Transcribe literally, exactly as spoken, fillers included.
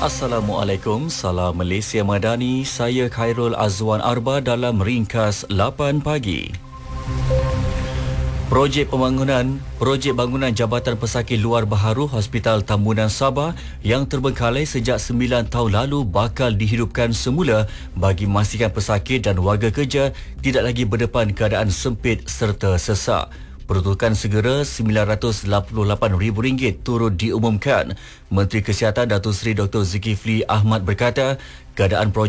Assalamualaikum, salam Malaysia Madani. Saya Khairul Azwan Arba dalam ringkas lapan pagi. Projek pembangunan Projek bangunan Jabatan Pesakit Luar Baharu Hospital Tambunan Sabah yang terbengkalai sejak sembilan tahun lalu bakal dihidupkan semula bagi memastikan pesakit dan warga kerja tidak lagi berdepan keadaan sempit serta sesak. Peruntukan segera sembilan ratus lapan puluh lapan ribu ringgit turut diumumkan. Menteri Kesihatan Datuk Seri Doktor Zulkifli Ahmad berkata, keadaan projek